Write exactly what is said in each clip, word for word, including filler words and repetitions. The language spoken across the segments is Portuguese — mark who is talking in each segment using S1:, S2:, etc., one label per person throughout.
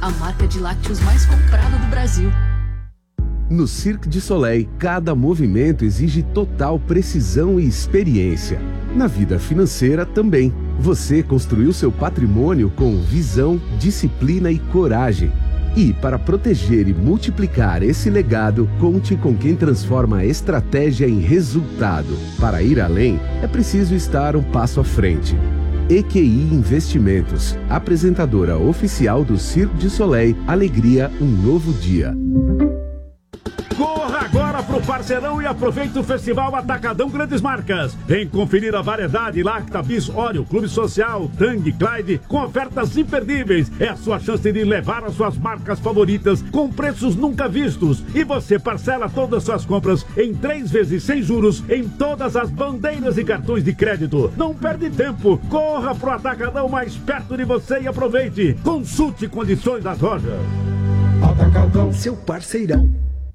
S1: a marca de lácteos mais comprada do Brasil.
S2: No Cirque du Soleil, cada movimento exige total precisão e experiência. Na vida financeira também. Você construiu seu patrimônio com visão, disciplina e coragem. E, para proteger e multiplicar esse legado, conte com quem transforma a estratégia em resultado. Para ir além, é preciso estar um passo à frente. E Q I Investimentos, apresentadora oficial do Cirque du Soleil, Alegria, um novo dia.
S3: Corra agora pro Parceirão e aproveite o Festival Atacadão Grandes Marcas. Vem conferir a variedade Lacta, Bis, Oreo, Clube Social, Tang, Clyde, com ofertas imperdíveis. É a sua chance de levar as suas marcas favoritas com preços nunca vistos. E você parcela todas as suas compras em três vezes sem juros em todas as bandeiras e cartões de crédito. Não perde tempo. Corra pro Atacadão mais perto de você e aproveite. Consulte condições das lojas.
S4: Atacadão, seu parceirão.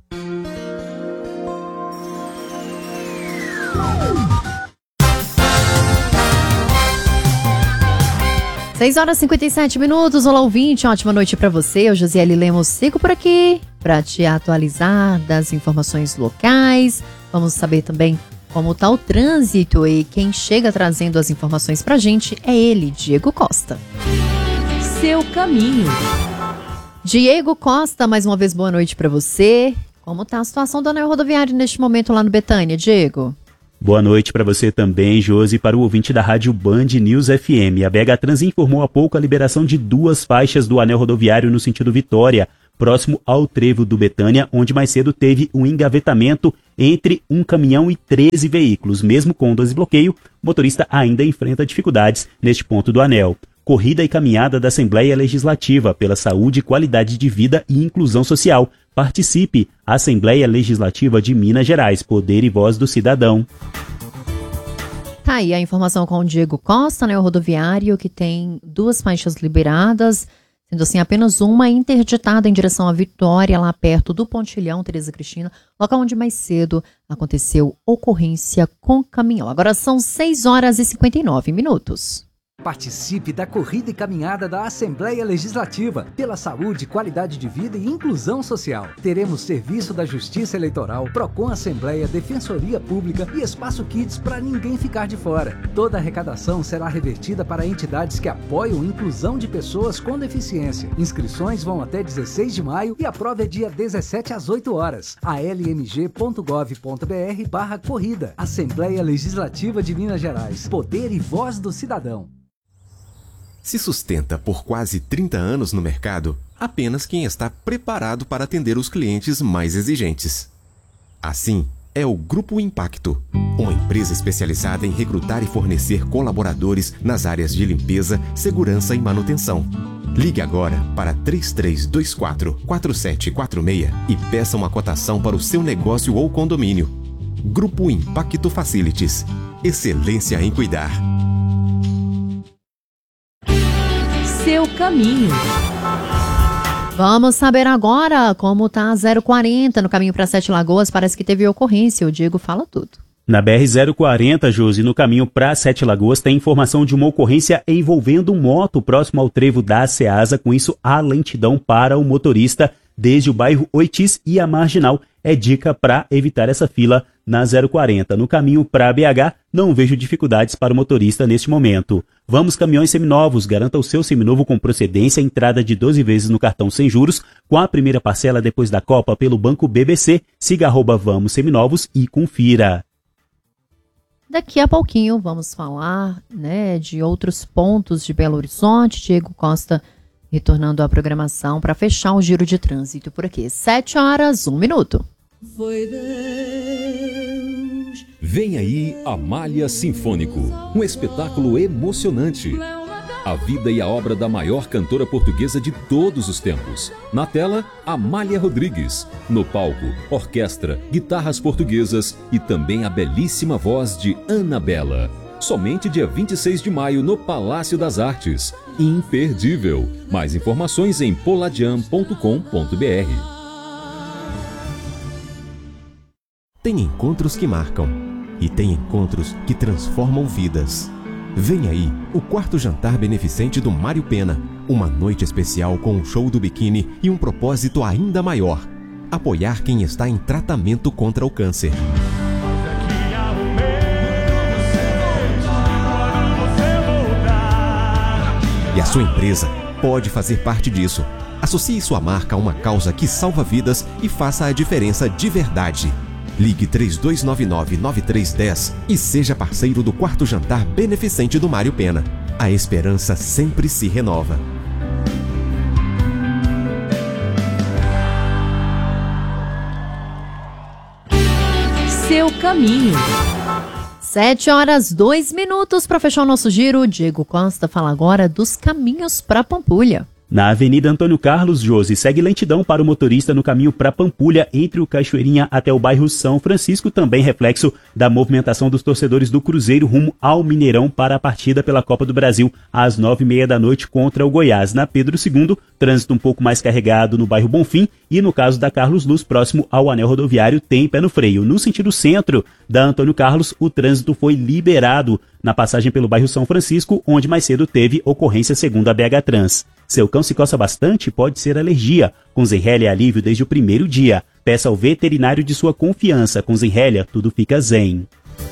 S5: seis horas e cinquenta e sete minutos, olá ouvinte, ótima noite para você, eu Josiele Lemos, sigo por aqui para te atualizar das informações locais, vamos saber também como está o trânsito e quem chega trazendo as informações pra gente é ele, Diego Costa.
S1: Seu caminho.
S5: Diego Costa, mais uma vez boa noite para você, como está a situação do anel rodoviário neste momento lá no Betânia, Diego?
S6: Boa noite para você também, Josi, para o ouvinte da Rádio Band News F M. A B H Trans informou há pouco a liberação de duas faixas do anel rodoviário no sentido Vitória, próximo ao trevo do Betânia, onde mais cedo teve um engavetamento entre um caminhão e treze veículos. Mesmo com o desbloqueio, o motorista ainda enfrenta dificuldades neste ponto do anel. Corrida e caminhada da Assembleia Legislativa pela Saúde, Qualidade de Vida e Inclusão Social. Participe, Assembleia Legislativa de Minas Gerais, Poder e Voz do Cidadão.
S5: Tá aí a informação com o Diego Costa, né, o rodoviário que tem duas faixas liberadas, sendo assim apenas uma interditada em direção à Vitória, lá perto do Pontilhão, Tereza Cristina, local onde mais cedo aconteceu ocorrência com caminhão. Agora são seis horas e cinquenta e nove minutos.
S7: Participe da corrida e caminhada da Assembleia Legislativa pela saúde, qualidade de vida e inclusão social. Teremos serviço da Justiça Eleitoral, Procon Assembleia, Defensoria Pública e Espaço Kids para ninguém ficar de fora. Toda a arrecadação será revertida para entidades que apoiam a inclusão de pessoas com deficiência. Inscrições vão até dezesseis de maio e a prova é dia dezessete às oito horas. a l m g ponto gov ponto b r barra corrida. Assembleia Legislativa de Minas Gerais. Poder e voz do cidadão.
S8: Se sustenta por quase trinta anos no mercado, apenas quem está preparado para atender os clientes mais exigentes. Assim, é o Grupo Impacto, uma empresa especializada em recrutar e fornecer colaboradores nas áreas de limpeza, segurança e manutenção. Ligue agora para três três dois quatro, quatro sete quatro seis e peça uma cotação para o seu negócio ou condomínio. Grupo Impacto Facilities. Excelência em cuidar.
S1: Seu caminho.
S5: Vamos saber agora como está a zero quarenta no caminho para Sete Lagoas. Parece que teve ocorrência. O Diego fala tudo.
S6: Na B R zero quarenta, Josi, no caminho para Sete Lagoas, tem informação de uma ocorrência envolvendo moto próximo ao trevo da Ceasa. Com isso, há lentidão para o motorista desde o bairro Oitis e a Marginal. É dica para evitar essa fila na zero quarenta. No caminho para B H, não vejo dificuldades para o motorista neste momento. Vamos Caminhões Seminovos, garanta o seu seminovo com procedência, entrada de doze vezes no cartão sem juros, com a primeira parcela depois da Copa pelo Banco B B C. Siga arroba Vamos Seminovos e confira.
S5: Daqui a pouquinho vamos falar, né, de outros pontos de Belo Horizonte. Diego Costa retornando à programação para fechar o giro de trânsito por aqui. Sete horas, um minuto.
S9: Foi Deus. Vem aí Amália Sinfônico, um espetáculo emocionante. A vida e a obra da maior cantora portuguesa de todos os tempos. Na tela, Amália Rodrigues. No palco, orquestra, guitarras portuguesas e também a belíssima voz de Ana Bela. Somente dia vinte e seis de maio no Palácio das Artes. Imperdível. Mais informações em poladian ponto com ponto b r.
S8: Tem encontros que marcam e tem encontros que transformam vidas. Vem aí o quarto jantar beneficente do Mário Pena. Uma noite especial com um show do biquíni e um propósito ainda maior: apoiar quem está em tratamento contra o câncer. E a sua empresa pode fazer parte disso. Associe sua marca a uma causa que salva vidas e faça a diferença de verdade. Ligue três dois nove nove, nove três um zero e seja parceiro do quarto jantar beneficente do Mário Pena. A esperança sempre se renova.
S1: Seu caminho.
S5: Sete horas, dois minutos para fechar o nosso giro. Diego Costa fala agora dos caminhos para Pampulha.
S6: Na Avenida Antônio Carlos, Josi, segue lentidão para o motorista no caminho para Pampulha, entre o Cachoeirinha até o bairro São Francisco, também reflexo da movimentação dos torcedores do Cruzeiro rumo ao Mineirão para a partida pela Copa do Brasil às nove e meia da noite contra o Goiás. Na Pedro segundo, trânsito um pouco mais carregado no bairro Bonfim e no caso da Carlos Luz, próximo ao anel rodoviário, tem pé no freio. No sentido centro da Antônio Carlos, o trânsito foi liberado na passagem pelo bairro São Francisco, onde mais cedo teve ocorrência segundo a B H Trans. Seu cão se coça bastante? Pode ser alergia. Com Zenrelia é alívio desde o primeiro dia. Peça ao veterinário de sua confiança. Com Zenrelia, tudo fica zen.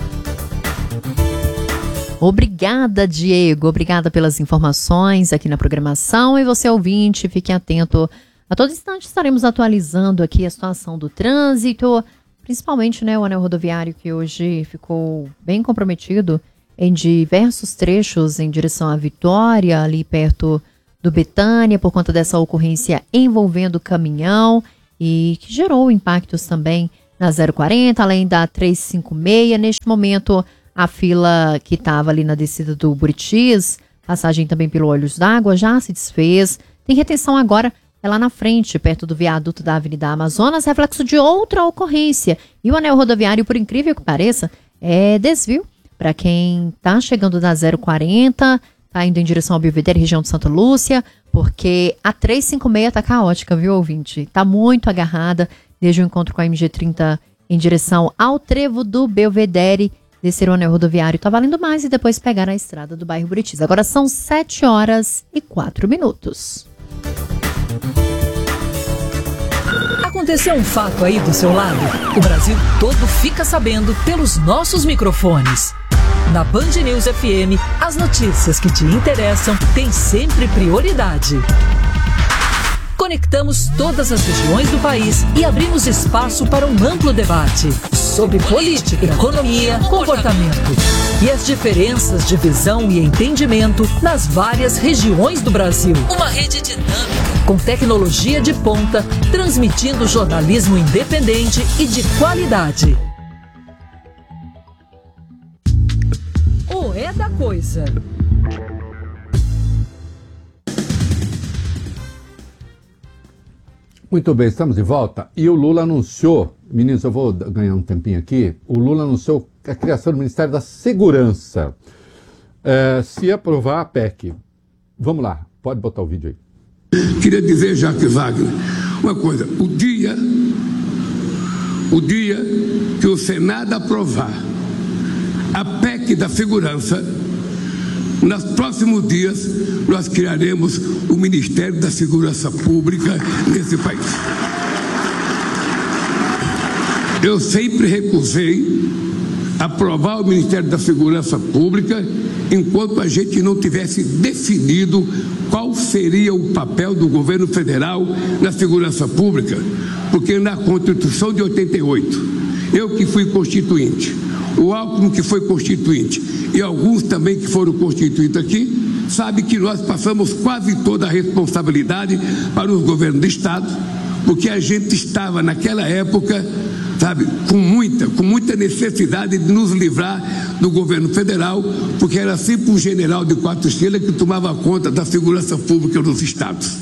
S5: Obrigada, Diego. Obrigada pelas informações aqui na programação. E você, ouvinte, fique atento. A todo instante estaremos atualizando aqui a situação do trânsito, principalmente, né, o anel rodoviário, que hoje ficou bem comprometido em diversos trechos em direção à Vitória, ali perto do Betânia, por conta dessa ocorrência envolvendo o caminhão e que gerou impactos também na zero quarenta, além da trezentos e cinquenta e seis. Neste momento, a fila que estava ali na descida do Buritis, passagem também pelo Olhos d'Água, já se desfez. Tem retenção agora, é lá na frente, perto do viaduto da Avenida Amazonas, reflexo de outra ocorrência. E o anel rodoviário, por incrível que pareça, é desvio para quem está chegando da zero quarenta, está indo em direção ao Belvedere, região de Santa Lúcia, porque a trezentos e cinquenta e seis está caótica, viu, ouvinte? Está muito agarrada desde o encontro com a M G trinta em direção ao trevo do Belvedere, descer o anel rodoviário. Está valendo mais e depois pegar a estrada do bairro Buritis. Agora são sete horas e quatro minutos.
S10: Aconteceu um fato aí do seu lado? O Brasil todo fica sabendo pelos nossos microfones. Na Band News F M, as notícias que te interessam têm sempre prioridade. Conectamos todas as regiões do país e abrimos espaço para um amplo debate sobre política, economia, comportamento e as diferenças de visão e entendimento nas várias regiões do Brasil. Uma rede dinâmica, com tecnologia de ponta, transmitindo jornalismo independente e de qualidade. O É da Coisa.
S11: Muito bem, estamos de volta. E o Lula anunciou, meninos, eu vou ganhar um tempinho aqui, o Lula anunciou a criação do Ministério da Segurança. É, se aprovar a P E C. Vamos lá, pode botar o vídeo aí.
S12: Queria dizer, Jacques Wagner, uma coisa. O dia, o dia que o Senado aprovar a P E C da Segurança, nos próximos dias nós criaremos o Ministério da Segurança Pública nesse país. Eu sempre recusei aprovar o Ministério da Segurança Pública enquanto a gente não tivesse definido qual seria o papel do governo federal na segurança pública, porque na Constituição de oitenta e oito, eu que fui constituinte, o Alckmin que foi constituinte e alguns também que foram constituídos aqui, sabe que nós passamos quase toda a responsabilidade para os governos do Estado, porque a gente estava naquela época, sabe, com muita, com muita necessidade de nos livrar do governo federal, porque era sempre um general de quatro estrelas que tomava conta da segurança pública dos estados.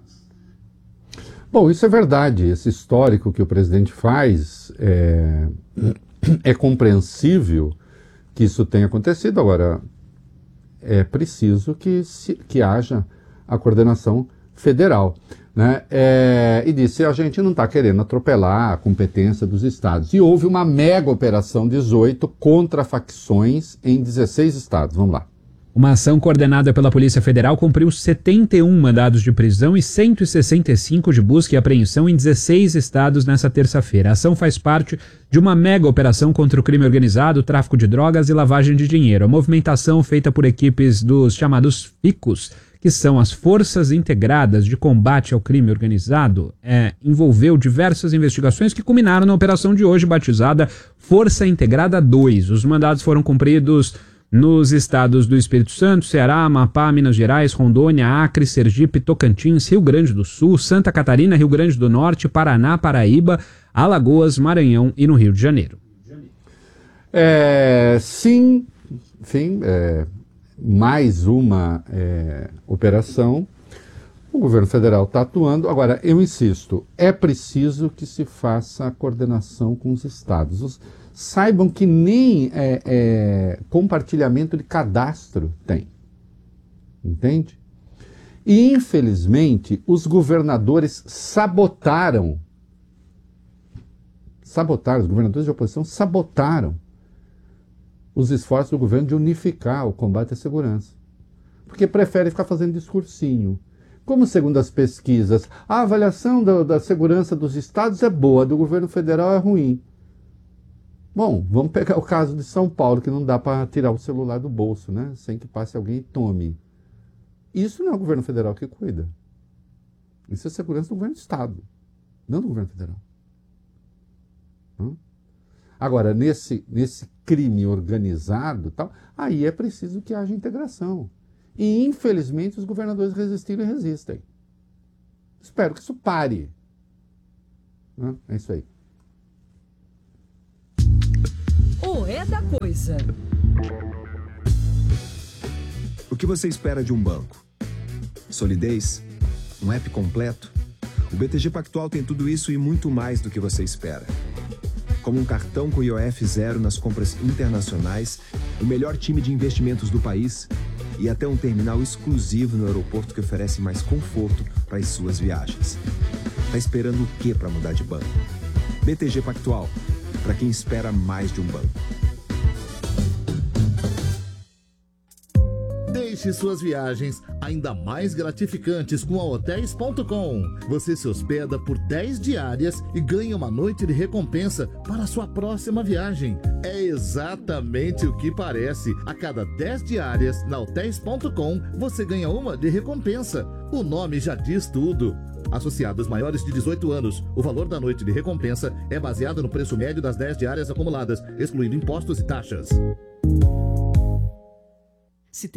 S11: Bom, isso é verdade. Esse histórico que o presidente faz é, é compreensível que isso tenha acontecido. Agora, é preciso que, se, que haja a coordenação federal. Né? É, e disse, a gente não está querendo atropelar a competência dos estados. E houve uma mega operação dezoito contra facções em dezesseis estados. Vamos lá.
S13: Uma ação coordenada pela Polícia Federal cumpriu setenta e um mandados de prisão e cento e sessenta e cinco de busca e apreensão em dezesseis estados nessa terça-feira. A ação faz parte de uma mega operação contra o crime organizado, tráfico de drogas e lavagem de dinheiro. A movimentação feita por equipes dos chamados FICOS, que são as Forças Integradas de Combate ao Crime Organizado, é, envolveu diversas investigações que culminaram na operação de hoje, batizada Força Integrada dois. Os mandados foram cumpridos nos estados do Espírito Santo, Ceará, Amapá, Minas Gerais, Rondônia, Acre, Sergipe, Tocantins, Rio Grande do Sul, Santa Catarina, Rio Grande do Norte, Paraná, Paraíba, Alagoas, Maranhão e no Rio de Janeiro.
S11: É, sim, enfim, é, mais uma é, operação. O governo federal está atuando. Agora, eu insisto, é preciso que se faça a coordenação com os estados. Os, saibam que nem é, é, compartilhamento de cadastro tem. Entende? E, infelizmente, os governadores sabotaram, sabotaram, os governadores de oposição sabotaram os esforços do governo de unificar o combate à segurança. Porque prefere ficar fazendo discursinho. Como, segundo as pesquisas, a avaliação da, da segurança dos estados é boa, do governo federal é ruim. Bom, vamos pegar o caso de São Paulo, que não dá para tirar o celular do bolso, né? Sem que passe alguém e tome. Isso não é o governo federal que cuida. Isso é segurança do governo do estado, não do governo federal. Hum? Agora, nesse, nesse crime organizado, tal, aí é preciso que haja integração. E, infelizmente, os governadores resistiram e resistem. Espero que isso pare. Hum? É isso aí.
S10: O É da Coisa.
S14: O que você espera de um banco? Solidez? Um app completo? O B T G Pactual tem tudo isso e muito mais do que você espera. Como um cartão com I O F zero nas compras internacionais, o melhor time de investimentos do país e até um terminal exclusivo no aeroporto que oferece mais conforto para as suas viagens. Tá esperando o quê para mudar de banco? B T G Pactual, para quem espera mais de um banco.
S15: Deixe suas viagens ainda mais gratificantes com a Hotéis ponto com. Você se hospeda por dez diárias e ganha uma noite de recompensa para a sua próxima viagem. É exatamente o que parece. A cada dez diárias na Hotéis ponto com, você ganha uma de recompensa. O nome já diz tudo. Associados maiores de dezoito anos, o valor da noite de recompensa é baseado no preço médio das dez diárias acumuladas, excluindo impostos e taxas.